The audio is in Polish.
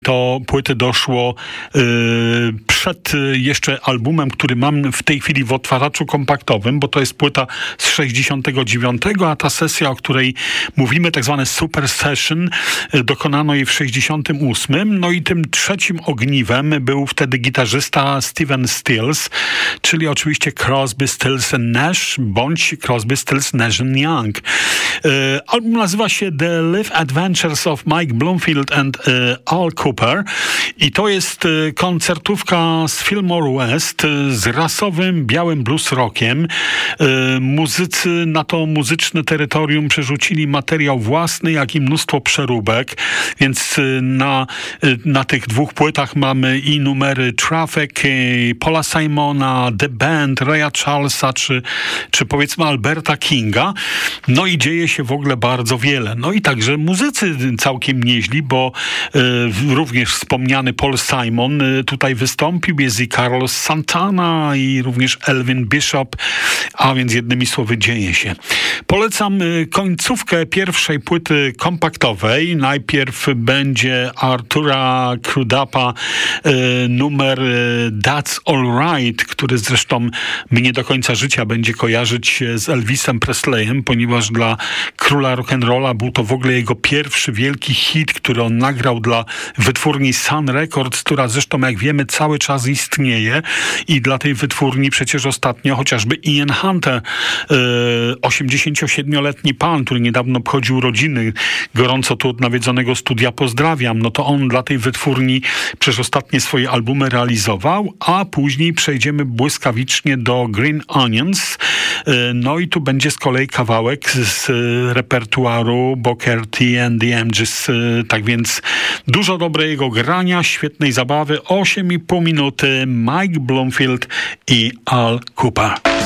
To płyty doszło przed jeszcze albumem, który mam w tej chwili w odtwarzaczu kompaktowym, bo to jest płyta z 69, a ta sesja, o której mówimy, tak zwane Super Session, dokonano jej w 68. No i tym trzecim ogniwem był wtedy gitarzysta Stephen Stills, czyli oczywiście Crosby, Stills and Nash, bądź Crosby, Stills, Nash & Young. Album nazywa się The Live Adventures of Mike Bloomfield and Al Cooper i to jest koncertówka z Fillmore West z rasowym, białym blues rockiem. Muzycy na to muzyczne terytorium przerzucili materiał własny, jak i mnóstwo przeróbek, więc na tych dwóch płytach mamy i numery Traffic, Paula Simona, The Band, Raya Charlesa, czy powiedzmy Alberta Kinga. No i dzieje się w ogóle bardzo wiele. No i także muzycy całkiem nieźli, bo również wspomniany Paul Simon tutaj wystąpił, jest i Carlos Santana i również Elvin Bishop, a więc jednymi słowy dzieje się. Polecam końcówkę pierwszej płyty kompaktowej. Najpierw będzie Artura Crudapa numer That's Alright, który zresztą mnie do końca życia będzie kojarzyć się z Elvisem Presleyem, ponieważ dla króla rock'n'rolla był to w ogóle jego pierwszy wielki hit, który on nagrał dla wytwórni Sun Records, która zresztą, jak wiemy, cały czas istnieje i dla tej wytwórni przecież ostatnio chociażby Ian Hunter, 87-letni pan, który niedawno obchodził urodziny, gorąco tu od nawiedzonego studia pozdrawiam, no to on dla tej wytwórni przez ostatnie swoje albumy realizował, a później przejdziemy błyskawicznie do Green Onions, no i tu będzie z kolei kawałek z repertuaru Booker T and the MGs, tak więc dużo dobrego grania, świetnej zabawy, 8,5 minuty, Mike Bloomfield i Al Cooper.